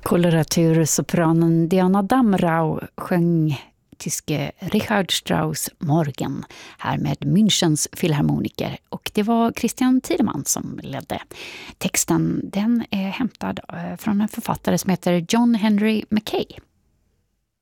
Koloratursopranen Diana Damrau sjöng tyske Richard Strauss Morgen här med Münchens filharmoniker, och det var Christian Tiedemann som ledde. Texten den är hämtad från en författare som heter John Henry Mackay.